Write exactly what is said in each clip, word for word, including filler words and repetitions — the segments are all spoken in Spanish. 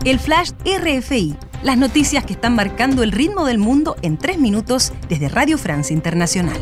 El Flash R F I, las noticias que están marcando el ritmo del mundo en tres minutos desde Radio Francia Internacional.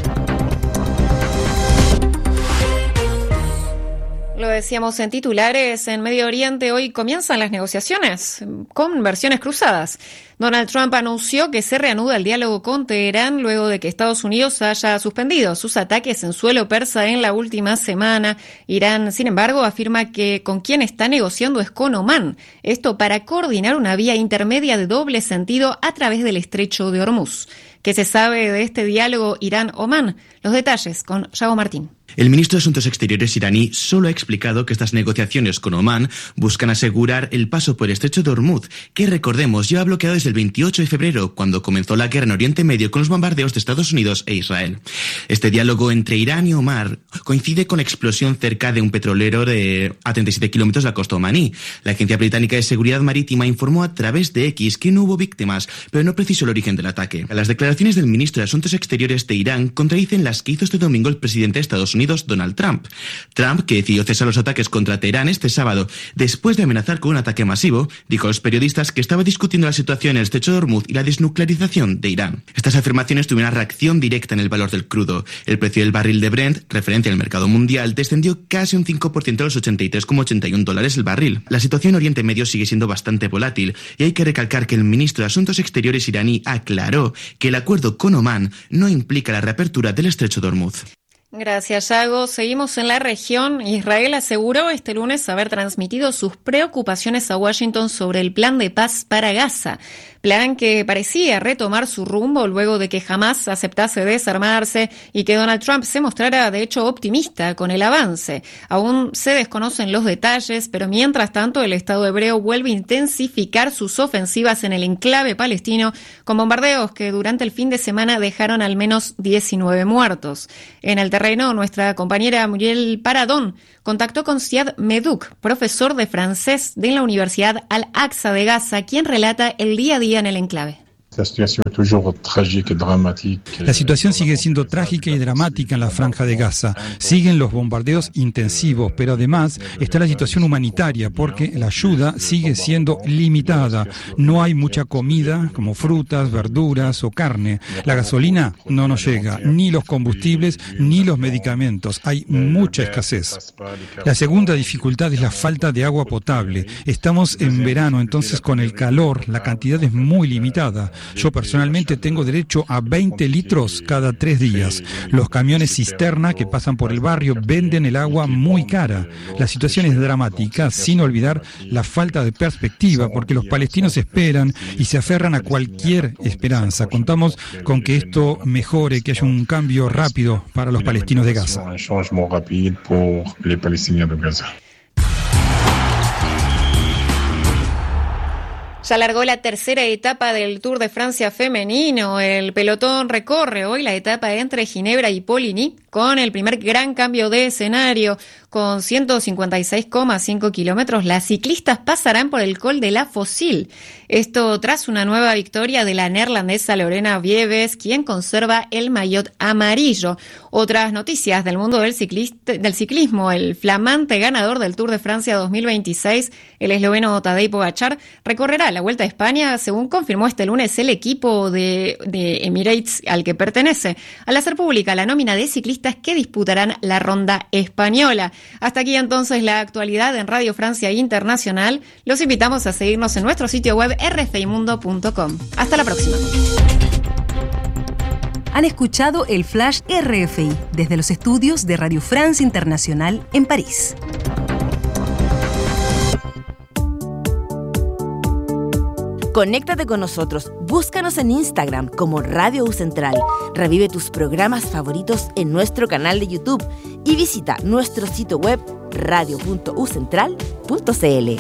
Lo decíamos en titulares, en Medio Oriente hoy comienzan las negociaciones con versiones cruzadas. Donald Trump anunció que se reanuda el diálogo con Teherán luego de que Estados Unidos haya suspendido sus ataques en suelo persa en la última semana. Irán, sin embargo, afirma que con quien está negociando es con Omán. Esto para coordinar una vía intermedia de doble sentido a través del estrecho de Hormuz. ¿Qué se sabe de este diálogo Irán-Omán? Los detalles con Yago Martín. El ministro de Asuntos Exteriores iraní solo ha explicado que estas negociaciones con Omán buscan asegurar el paso por el estrecho de Hormuz, que recordemos lleva bloqueado desde el veintiocho de febrero, cuando comenzó la guerra en Oriente Medio con los bombardeos de Estados Unidos e Israel. Este diálogo entre Irán y Omán coincide con la explosión cerca de un petrolero de a treinta y siete kilómetros de la costa omaní. La Agencia Británica de Seguridad Marítima informó a través de X que no hubo víctimas, pero no precisó el origen del ataque. Las declaraciones del ministro de Asuntos Exteriores de Irán contradicen las que hizo este domingo el presidente de Estados Unidos, Donald Trump. Trump, que decidió cesar los ataques contra Teherán este sábado después de amenazar con un ataque masivo, dijo a los periodistas que estaba discutiendo la situación en el estrecho de Hormuz y la desnuclearización de Irán. Estas afirmaciones tuvieron una reacción directa en el valor del crudo. El precio del barril de Brent, referencia al mercado mundial, descendió casi un cinco por ciento a los ochenta y tres coma ochenta y uno dólares el barril. La situación en Oriente Medio sigue siendo bastante volátil y hay que recalcar que el ministro de Asuntos Exteriores iraní aclaró que el acuerdo con Omán no implica la reapertura del estrecho de Hormuz. Gracias, Yago. Seguimos en la región. Israel aseguró este lunes haber transmitido sus preocupaciones a Washington sobre el plan de paz para Gaza. Plan que parecía retomar su rumbo luego de que Hamás aceptase desarmarse y que Donald Trump se mostrara de hecho optimista con el avance. Aún se desconocen los detalles, pero mientras tanto el Estado hebreo vuelve a intensificar sus ofensivas en el enclave palestino con bombardeos que durante el fin de semana dejaron al menos diecinueve muertos. En el terreno, nuestra compañera Muriel Paradón contactó con Siad Medouk, profesor de francés de la Universidad Al-Aqsa de Gaza, quien relata el día a día en el enclave. La situación sigue siendo trágica y dramática en la Franja de Gaza. Siguen los bombardeos intensivos, pero además está la situación humanitaria porque la ayuda sigue siendo limitada. No hay mucha comida como frutas, verduras o carne. La gasolina no nos llega, ni los combustibles ni los medicamentos. Hay mucha escasez. La segunda dificultad es la falta de agua potable. Estamos en verano, entonces con el calor la cantidad es muy limitada. Yo personalmente tengo derecho a veinte litros cada tres días. Los camiones cisterna que pasan por el barrio venden el agua muy cara. La situación es dramática, sin olvidar la falta de perspectiva, porque los palestinos esperan y se aferran a cualquier esperanza. Contamos con que esto mejore, que haya un cambio rápido para los palestinos de Gaza. Ya largó la tercera etapa del Tour de Francia femenino. El pelotón recorre hoy la etapa entre Ginebra y Poligny con el primer gran cambio de escenario. Con ciento cincuenta y seis coma cinco kilómetros, las ciclistas pasarán por el Col de la Fossil. Esto tras una nueva victoria de la neerlandesa Lorena Wiebes, quien conserva el maillot amarillo. Otras noticias del mundo del, ciclista, del ciclismo. El flamante ganador del Tour de Francia dos mil veintiséis, el esloveno Tadej Pogačar, recorrerá la Vuelta a España, según confirmó este lunes el equipo de, de Emirates al que pertenece, al hacer pública la nómina de ciclistas que disputarán la ronda española. Hasta aquí entonces la actualidad en Radio Francia Internacional. Los invitamos a seguirnos en nuestro sitio web r f i mundo punto com. Hasta la próxima. Han escuchado el Flash R F I desde los estudios de Radio France Internacional en París. Conéctate con nosotros, búscanos en Instagram como Radio U Central, revive tus programas favoritos en nuestro canal de YouTube y visita nuestro sitio web radio punto u central punto c l.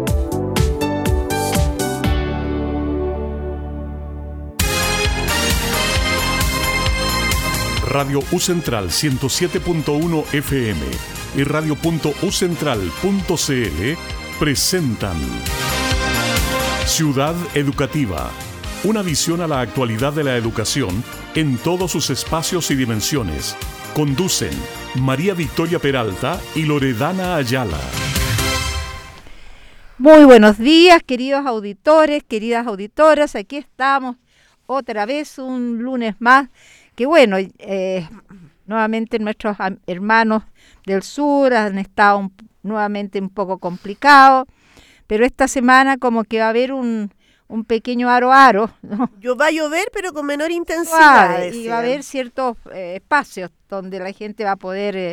Radio U Central ciento siete punto uno F M y radio punto u central punto c l presentan Ciudad Educativa, una visión a la actualidad de la educación en todos sus espacios y dimensiones. Conducen María Victoria Peralta y Loredana Ayala. Muy buenos días, queridos auditores, queridas auditoras. Aquí estamos otra vez, un lunes más. Que bueno, eh, nuevamente nuestros hermanos del sur han estado un, nuevamente un poco complicados, pero esta semana como que va a haber un, un pequeño aro-aro, ¿no? Yo va a llover, pero con menor intensidad. Suave, y va a haber ciertos eh, espacios donde la gente va a poder eh,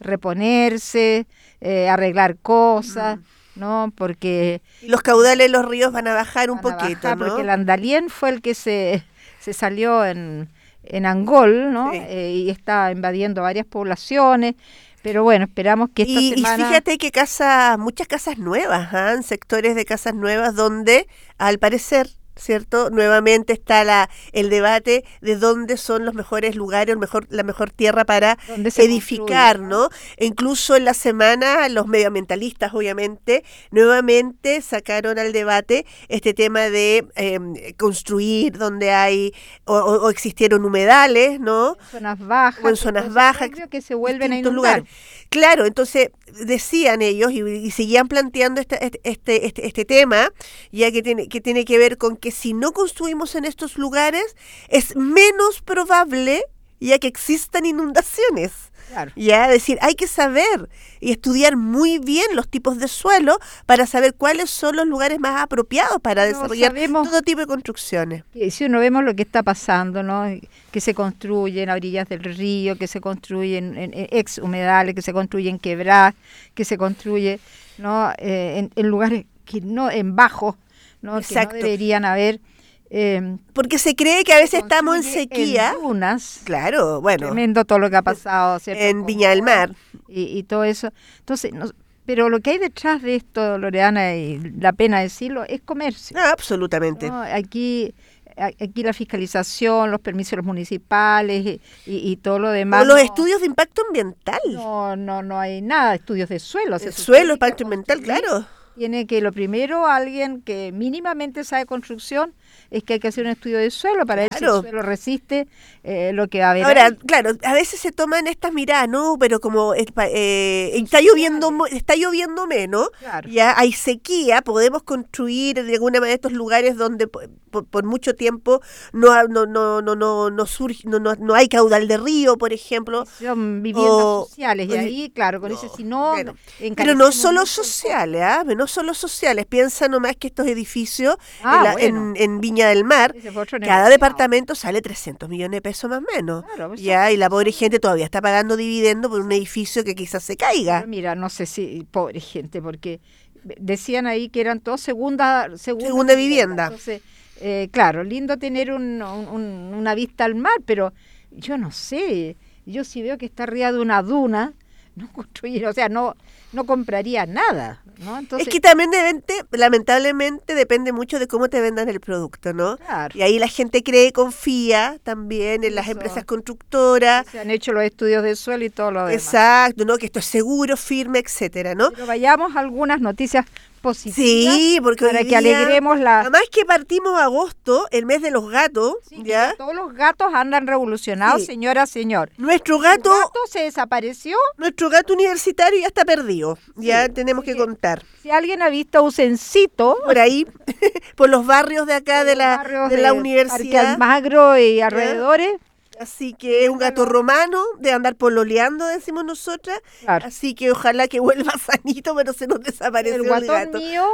reponerse, eh, arreglar cosas. Mm. ¿No? Porque y los caudales de los ríos van a bajar un van poquito, bajar, ¿no? Porque el Andalién fue el que se, se salió en, en Angol, ¿no? Sí. Eh, y está invadiendo varias poblaciones, pero bueno, esperamos que esta y, semana... Y fíjate que casa, muchas casas nuevas, ¿eh? Sectores de casas nuevas donde, al parecer, ¿cierto? Nuevamente está la el debate de dónde son los mejores lugares, el mejor, la mejor tierra para edificar, ¿no? ¿no? E incluso en la semana los medioambientalistas, obviamente, nuevamente sacaron al debate este tema de eh, construir donde hay o, o, o existieron humedales, ¿no? En zonas bajas. O en zonas bajas. Creo que se vuelven a inundar. Lugares. Claro, entonces decían ellos y, y seguían planteando este, este, este, este tema, ya que tiene, que tiene que ver con que si no construimos en estos lugares, es menos probable ya que existan inundaciones. Claro. Ya, es decir, hay que saber y estudiar muy bien los tipos de suelo para saber cuáles son los lugares más apropiados para no, desarrollar sabemos, todo tipo de construcciones. Si uno vemos lo que está pasando, ¿no? Que se construyen a orillas del río, que se construyen en, en ex humedales, que se construyen quebradas, que se construye, ¿no? Eh, en, en lugares que no, en bajos, ¿no? Que no deberían haber. Eh, Porque se cree que a veces estamos en sequía. En dunas. Claro, bueno. Tremendo todo lo que ha pasado, ¿cierto? En Con Viña del Mar. Y, y todo eso. Entonces, no, pero lo que hay detrás de esto, Loreana, y la pena decirlo, es comercio. Ah, absolutamente. ¿No? Aquí, aquí la fiscalización, los permisos municipales y, y, y todo lo demás. O los no, estudios de impacto ambiental. No, no, no hay nada, estudios de suelo. El suelo, impacto ambiental, claro. Tiene que, lo primero, alguien que mínimamente sabe construcción, es que hay que hacer un estudio de suelo para claro. ver si el suelo resiste eh, lo que va a haber. Ahora, ahí. claro, a veces se toman estas miradas, ¿no? Pero como eh, está lloviendo está lloviendo menos, claro. ya hay sequía, podemos construir de alguna manera estos lugares donde por, por mucho tiempo no no no no no no surge no, no, no hay caudal de río, por ejemplo. Son viviendas o, sociales y ahí, claro, con no, eso si no... Bueno, pero no solo sociales, ¿ah? ¿eh? No solo sociales, piensa nomás que estos edificios ah, en, la, bueno. en, en Viña del Mar, cada departamento sale trescientos millones de pesos más o menos. Claro, pues ya, y la pobre gente todavía está pagando dividendo por un edificio que quizás se caiga. Pero mira, no sé si, pobre gente, porque decían ahí que eran todos segunda, segunda, segunda vivienda. Entonces, eh, claro, lindo tener un, un, una vista al mar, pero yo no sé, yo si veo que está arriba de una duna, no construir, o sea, no no compraría nada, ¿no? Entonces, es que también deben, lamentablemente depende mucho de cómo te vendan el producto, ¿no? Claro. Y ahí la gente cree, confía también en Eso. las empresas constructoras. Se han hecho los estudios de suelo y todo lo demás. Exacto, ¿no? Que esto es seguro, firme, etcétera, ¿no? Pero vayamos a algunas noticias positivas. Sí, porque para hoy que día, alegremos la... Además que partimos agosto, el mes de los gatos, sí, ¿ya? Todos los gatos andan revolucionados, sí. señora, señor. Nuestro gato... gato se desapareció. Nuestro gato universitario ya está perdido, sí, ya tenemos que contar. Si alguien ha visto a Usencito... Por ahí, por los barrios de acá de la, de, de la universidad. Parque Almagro y alrededores... Así que es un gato romano de andar pololeando, decimos nosotras. Claro. Así que ojalá que vuelva sanito, pero se nos desapareció el, el gato. mío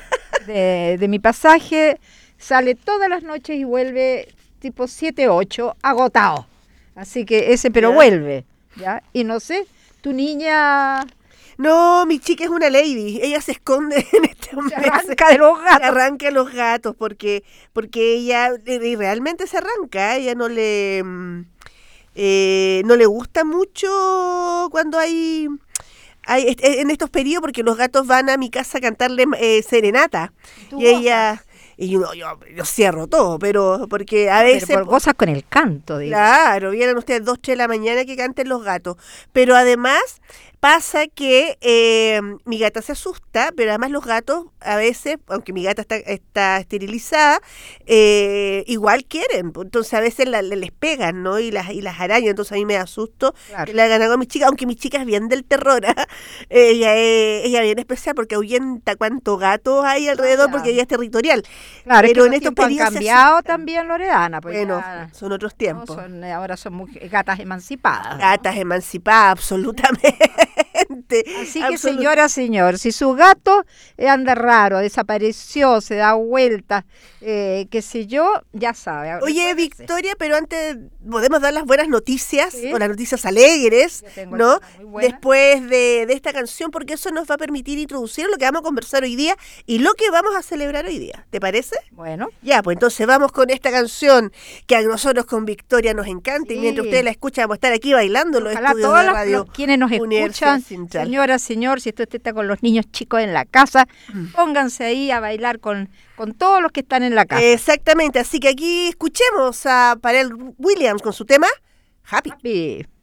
de, de mi pasaje sale todas las noches y vuelve tipo siete, ocho, agotado. Así que ese, pero ¿Ya? vuelve. ¿Ya? Y no sé, tu niña... No, mi chica es una lady, ella se esconde en este momento. Se arranca de los gatos. Se arranca de los gatos porque porque ella y realmente se arranca, ella no le eh, no le gusta mucho cuando hay, hay en estos periodos porque los gatos van a mi casa a cantarle eh, serenata y ella y yo, yo, yo cierro todo, pero porque a veces... Pero por cosas con el canto, digamos. Claro, vienen ustedes dos, tres de la mañana que canten los gatos. Pero además pasa que eh, mi gata se asusta, pero además los gatos a veces, aunque mi gata está, está esterilizada, eh, igual quieren. Entonces a veces la, les pegan, ¿no? Y las, y las arañan. Entonces a mí me asusto claro. que le hagan algo a mi chica, aunque mi chica es bien del terror. ¿eh? Ella es ella bien especial porque ahuyenta cuántos gatos hay alrededor, claro. porque ella es territorial. Claro, pero es que en estos han cambiado también, Loredana. Pues bueno, ya, son otros tiempos. No, son, ahora son muy, gatas emancipadas. Gatas emancipadas, absolutamente. Así que, Absolut- señora, señor, si su gato anda raro, desapareció, se da vueltas, eh, qué sé yo, ya sabe. Oye, Victoria, pero antes podemos dar las buenas noticias, ¿sí? o las noticias alegres, ¿no? Después de, de esta canción, porque eso nos va a permitir introducir lo que vamos a conversar hoy día y lo que vamos a celebrar hoy día. ¿Te parece? Bueno. Ya, pues entonces vamos con esta canción que a nosotros con Victoria nos encanta sí. y mientras ustedes la escuchan vamos a estar aquí bailando en los Ojalá estudios todas de radio. Los, quienes nos escuchan, señora, señor, si usted está con los niños chicos en la casa, mm. pónganse ahí a bailar con, con todos los que están en la casa. Exactamente, así que aquí escuchemos a Pharrell Williams con su tema Happy. Happy.